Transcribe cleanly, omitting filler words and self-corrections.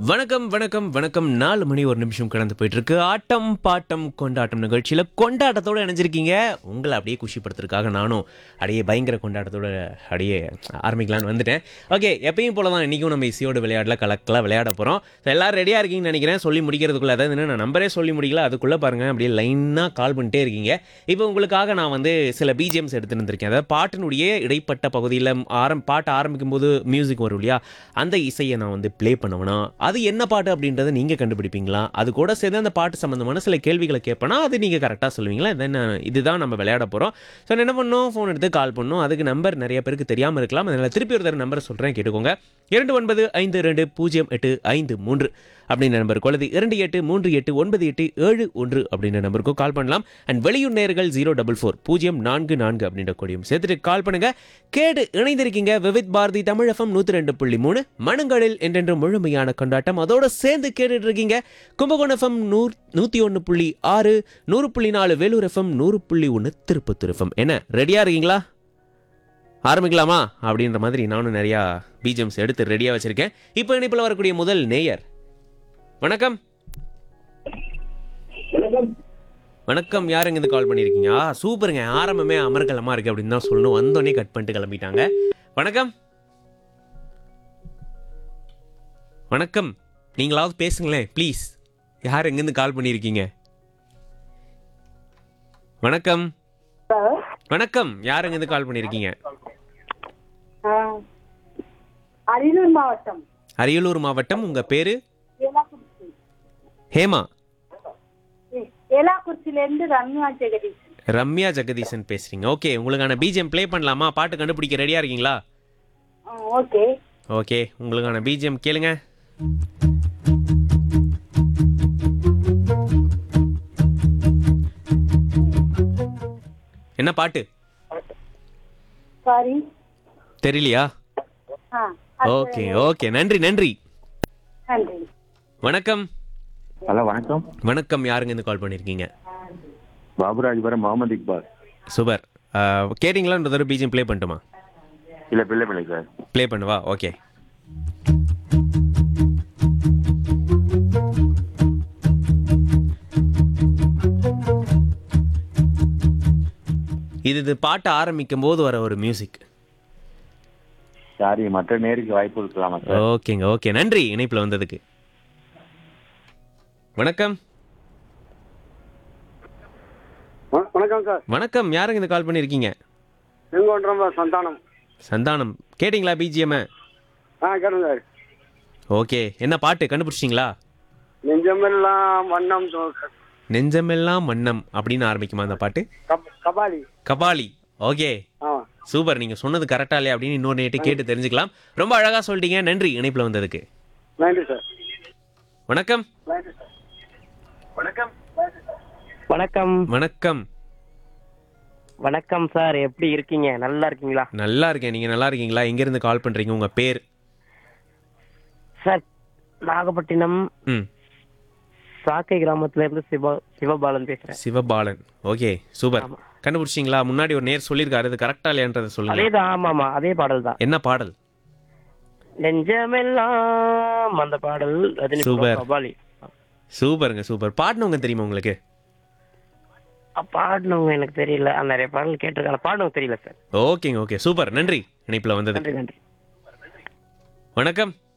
வணக்கம் வணக்கம் வணக்கம் 4 மணி 1 நிமிஷம் கடந்து போயிட்டு இருக்கு. ஆட்டம் பாட்டம் கொண்டாட்டம் நிகழ்ச்சியில் கொண்டாட்டத்தோடு இணைஞ்சிருக்கீங்க. உங்களை அப்படியே குஷிப்படுத்துறதுக்காக நானும் அப்படியே பயங்கர கொண்டாட்டத்தோட அப்படியே ஆரம்பிக்கலான்னு வந்துட்டேன். ஓகே, எப்பயும் போல தான் இன்றைக்கும் நம்ம இசையோடு கலக்கலாம் விளையாட போகிறோம். எல்லோரும் ரெடியாக இருக்கீங்கன்னு நினைக்கிறேன். சொல்லி முடிக்கிறதுக்குள்ளே, அதாவது நான் நம்பரே சொல்லி முடிக்கல, அதுக்குள்ளே பாருங்கள் அப்படியே லைனாக கால் பண்ணிட்டே இருக்கீங்க. இப்போ உங்களுக்காக நான் வந்து சில பிஜிஎம்ஸ் எடுத்துகிட்டு வந்திருக்கேன். அதாவது பாட்டினுடைய இடைப்பட்ட பகுதியில் பாட்டு ஆரம்பிக்கும் போது மியூசிக் வரும் இல்லையா, அந்த இசையை நான் வந்து ப்ளே பண்ணுவேன்னா அது என்ன பாட்டு அப்படின்றத நீங்கள் கண்டுபிடிப்பீங்களா? அது கூட சேர்ந்து அந்த பாட்டு சம்மந்தமான சில கேள்விகளை கேட்பேனா, அது நீங்கள் கரெக்டாக சொல்லுவீங்களா? இதுதான் நம்ம விளையாட போகிறோம். ஸோ என்ன பண்ணணும், ஃபோன் எடுத்து கால் பண்ணணும். அதுக்கு நம்பர் நிறைய பேருக்கு தெரியாமல் இருக்கலாம், அதனால் திருப்பி ஒரு தடவை நம்பரை சொல்கிறேன், கேட்டுக்கோங்க. 29520523 அப்படின்ற நம்பருக்கு அல்லது 28389871 அப்படின்ற நம்பருக்கும் கால் பண்ணலாம். அண்ட் வெளியூர் நேயர்கள் 044 அப்படின்ற கொடியும் சேர்த்துட்டு கால் பண்ணுங்க. கேடு இணைந்திருக்கீங்க விவித் பாரதி தமிழ் FM 102.3 மனங்களில் என்றென்று முழுமையான கொண்டாட்டம். அதோட சேர்ந்து கேட்டுட்டு இருக்கீங்க Kumbakonam FM 101.6, 100.4 Vellore FM, 100.1 Tirupattur FM. என்ன ரெடியா இருக்கீங்களா? ஆரம்பிக்கலாமா அப்படின்ற மாதிரி நானும் நிறையா பிஜிஎம்ஸ் எடுத்து ரெடியாக வச்சிருக்கேன். இப்போ இணைப்பில் வரக்கூடிய முதல் நேயர். வணக்கம் வணக்கம், யாருங்க இருந்து கால் பண்ணியிருக்கீங்க? சூப்பருங்க, ஆரம்பமே அமர்கலமாக இருக்குது அப்படின்னு தான் சொல்லணும். வந்தோடனே கட் பண்ணிட்டு கிளம்பிட்டாங்க. வணக்கம் வணக்கம், நீங்களாவது பேசுங்களேன் ப்ளீஸ். யார் எங்கேருந்து கால் பண்ணியிருக்கீங்க? வணக்கம் வணக்கம், யார் எங்கேருந்து கால் பண்ணியிருக்கீங்க? அரியலூர் மாவட்டம். அரியலூர் மாவட்டம். உங்கள் பேர்? ஹேமா. ஏலாக்குறிச்சியிலிருந்து ரம்யா ஜெகதீசன். ரம்யா ஜெகதீசன் பேசுறீங்க. ஓகே, உங்களுக்கான பிஜிஎம் ப்ளே பண்ணலாமா? பாட்டு கண்டுபிடிக்க ரெடியா இருக்கீங்களா? ஓகே ஓகே, உங்களுக்கான பிஜிஎம் கேளுங்க. என்ன பாட்டு? சாரி தெரியலையா? ஓகே ஓகே, நன்றி நன்றி. நன்றி. வணக்கம். ஹலோ வணக்கம். வணக்கம், யாருங்க இருந்து கால் பண்ணியிருக்கீங்க? பாபுராஜ்புரம் முகமது இக்பால். சூப்பர். கேட்டிங்களா? இந்த தடவை பிஜிஎம் ப்ளே பண்ணட்டுமா? இல்லை பிள்ளை பிள்ளை சார். ப்ளே பண்ணுவா? ஓகே. இது பாட்டு ஆரம்பிக்கும் போது வர ஒரு மியூசிக். சாரி, மற்ற நேருக்கு வாய்ப்பு இருக்கலாமா சார்? ஓகேங்க, ஓகே, நன்றி இணைப்பில் வந்ததுக்கு. வணக்கம் வணக்கம் சார். வணக்கம், யாருங்க இந்த கால் பண்ணியிருக்கீங்க? செங்கோன்றம் சந்தானம். சந்தானம், கேட்டிங்களா பிஜிஎம்? கேட்டேன் சார். ஓகே, என்ன பாட்டு கண்டுபிடிச்சிங்களா? நெஞ்சமெல்லாம் வண்ணம் நெஞ்சமெல்லாம் வண்ணம் அப்படின்னு ஆரம்பிக்குமா அந்த பாட்டு? கபாலி. கபாலி. ஓகே சூப்பர், நீங்கள் சொன்னது கரெக்டா இல்லையா அப்படின்னு இன்னொரு நேட்டு கேட்டு தெரிஞ்சுக்கலாம். ரொம்ப அழகாக சொல்லிட்டீங்க, நன்றி இணைப்பில் வந்ததுக்கு. நன்றி சார். வணக்கம் வணக்கம் வணக்கம். வணக்கம் வணக்கம் சார், எப்படி இருக்கீங்க? நல்லா இருக்கீங்களா? நல்லா இருக்கேன், நீங்கள் நல்லா இருக்கீங்களா? எங்கேருந்து கால் பண்ணுறீங்க? உங்கள் பேர்? சார், நாகப்பட்டினம் ம் சாக்கை கிராமத்துல இருந்து சிவபாலன் பேசுறேன். சிவபாலன். Okay super, கண்டுபிடிச்சிங்களா? முன்னாடி ஒரு நேர் சொல்லியிருக்காரு, அது கரெக்டா இல்லையான்றதை சொல்லுங்க. அதேதான். ஆமாமா, அதே பாடல் தான். என்ன பாடல்? நெஞ்சமெல்லாம் அந்த பாடல். சூப்பர். கபாலி. சூப்பருங்க, சூப்பர். பாடினவங்க தெரியுமா உங்களுக்கு? பாடினவங்க எனக்கு தெரியல, நிறைய பாடல் கேட்டிருக்காங்க, பாடினவங்க தெரியல சார். ஓகேங்க, ஓகே சூப்பர், நன்றி இணைப்பில் வந்தது. நன்றி நன்றி. வணக்கம்